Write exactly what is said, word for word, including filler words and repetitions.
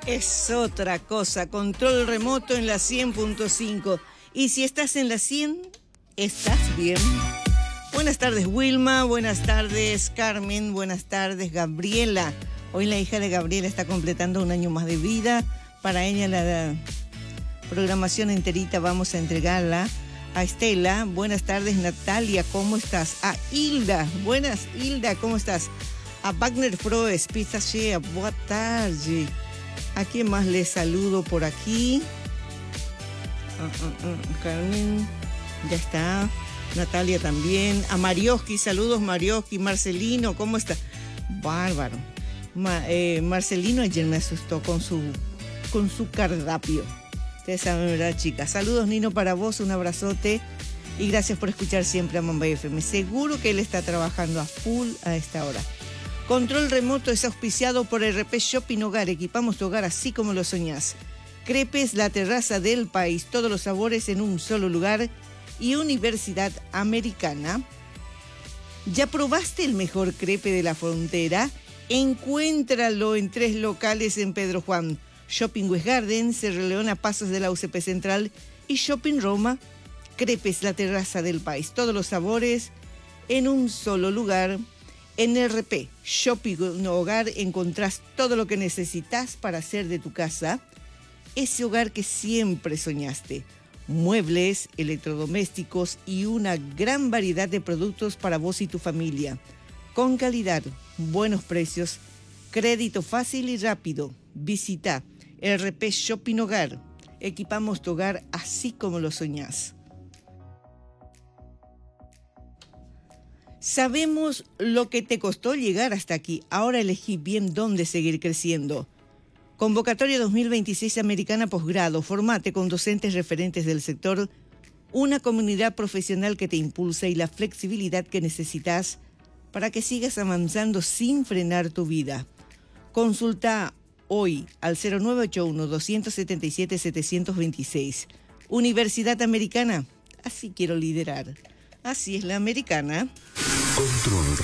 Es otra cosa, control remoto en la cien punto cinco. Y si estás en la cien, estás bien. Buenas tardes, Wilma. Buenas tardes, Carmen. Buenas tardes, Gabriela. Hoy la hija de Gabriela está completando un año más de vida. Para ella la programación enterita vamos a entregarla a Estela. Buenas tardes, Natalia. ¿Cómo estás? A Hilda. Buenas, Hilda. ¿Cómo estás? A Wagner Froes, Pizza Shea. Boa tarde. ¿A quién más les saludo por aquí? Uh, uh, uh, Carmen, ya está. Natalia también. A Marioski, saludos Marioski. Marcelino, ¿cómo está? Bárbaro. Ma, eh, Marcelino ayer me asustó con su, con su cardapio. Ustedes saben, ¿verdad, chicas? Saludos, Nino, para vos. Un abrazote. Y gracias por escuchar siempre a Mumbai F M. Seguro que él está trabajando a full a esta hora. Control remoto es auspiciado por R P Shopping Hogar. Equipamos tu hogar así como lo soñás. Crepes, la terraza del país. Todos los sabores en un solo lugar. Y Universidad Americana. ¿Ya probaste el mejor crepe de la frontera? Encuéntralo en tres locales en Pedro Juan. Shopping West Garden, Cerro León a pasos de la U C P Central y Shopping Roma. Crepes, la terraza del país. Todos los sabores en un solo lugar. En R P Shopping Hogar encontrás todo lo que necesitas para hacer de tu casa ese hogar que siempre soñaste. Muebles, electrodomésticos y una gran variedad de productos para vos y tu familia. Con calidad, buenos precios, crédito fácil y rápido. Visita R P Shopping Hogar. Equipamos tu hogar así como lo soñás. Sabemos lo que te costó llegar hasta aquí. Ahora elegí bien dónde seguir creciendo. Convocatoria dos mil veintiséis Americana Posgrado. Formate con docentes referentes del sector. Una comunidad profesional que te impulsa y la flexibilidad que necesitas para que sigas avanzando sin frenar tu vida. Consulta hoy al cero nueve ocho uno, dos siete siete, siete dos seis. Universidad Americana. Así quiero liderar. Así es la americana. Control